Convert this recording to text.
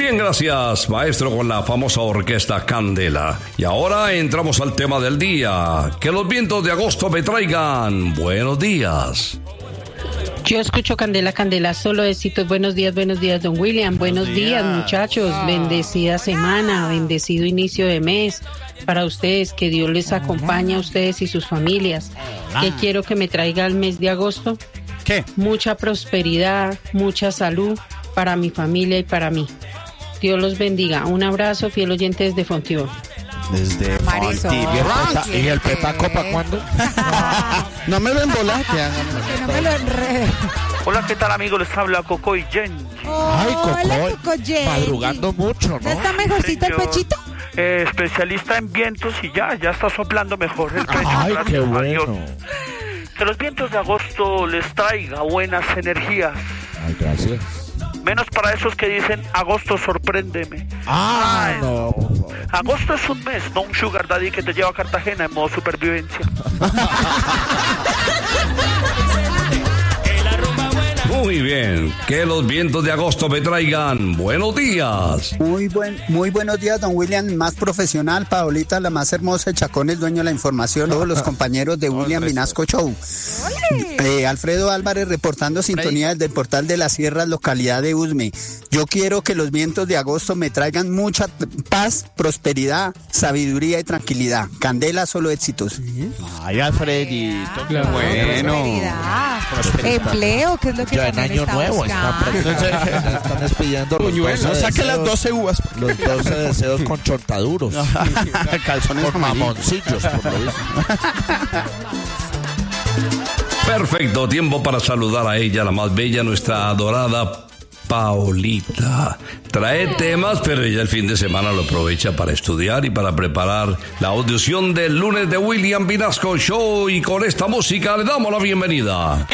bien, gracias, maestro, con la famosa orquesta Candela. Y ahora entramos al tema del día. Que los vientos de agosto me traigan buenos días. Yo escucho Candela, Candela, solo éxitos. Buenos días, don William. Buenos días, muchachos. Bendecida semana, bendecido inicio de mes para ustedes. Que Dios les acompañe a ustedes y sus familias. ¿Qué quiero que me traiga el mes de agosto? ¿Qué? Mucha prosperidad, mucha salud para mi familia y para mí. Dios los bendiga. Un abrazo, fiel oyente desde Fontibón. Desde Marisol. Fonti. ¿Y el petaco para cuándo? No me lo embolaste. Que no me lo enrede. Hola, ¿qué tal, amigos? Les habla Cocoy Jen. Ay, Hola, Cocoy. Madrugando mucho, ¿No ¿no? está mejorcito el Señor. pechito? Especialista en vientos y ya está soplando mejor el pecho. Ay, gracias qué a bueno. Dios. Que los vientos de agosto les traiga buenas energías. Ay, gracias. Menos para esos que dicen, agosto sorpréndeme. Ah, no, por favor. Agosto es un mes, no un sugar daddy que te lleva a Cartagena en modo supervivencia. Muy bien, que los vientos de agosto me traigan buenos días. Muy buenos días, don William, más profesional, Paolita, la más hermosa, el Chacón, el dueño de la información, todos los compañeros de William Vinasco Show. Alfredo Álvarez reportando sintonía desde el portal de las Sierras, localidad de Usme. Yo quiero que los vientos de agosto me traigan mucha paz, prosperidad, sabiduría y tranquilidad. Candela, solo éxitos. Ay, Alfredito, qué bueno. Prosperidad. Empleo, que es lo que Ya en también año está nuevo buscando. están despidiendo los 12 Saque las deseos, 12 uvas. los 12 deseos con chontaduros. Calzones Con mamoncillos, por lo visto. Perfecto, tiempo para saludar a ella, la más bella, nuestra adorada Paolita. Trae temas, pero ella el fin de semana lo aprovecha para estudiar y para preparar la audición del lunes de William Vinasco Show. Y con esta música le damos la bienvenida.